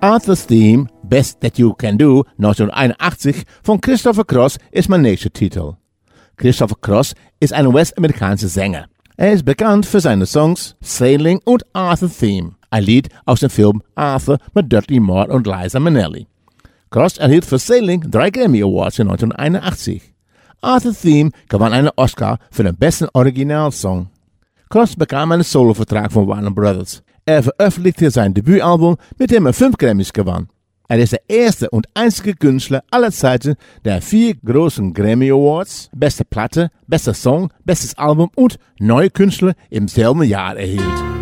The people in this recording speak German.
Arthur's Theme, Best That You Can Do, 1981 von Christopher Cross ist mein nächster Titel. Christopher Cross ist ein US-amerikanischer Sänger. Er ist bekannt für seine Songs Sailing und Arthur's Theme, ein Lied aus dem Film Arthur mit Dudley Moore und Liza Minnelli. Cross erhielt für Sailing 3 Grammy Awards in 1981. Arthur's Theme gewann einen Oscar für den besten Originalsong. Cross bekam einen Solovertrag von Warner Brothers. Er veröffentlichte sein Debütalbum, mit dem er 5 Grammys gewann. Er ist der erste und einzige Künstler aller Zeiten, der 4 großen Grammy Awards, beste Platte, bester Song, bestes Album und neue Künstler im selben Jahr erhielt.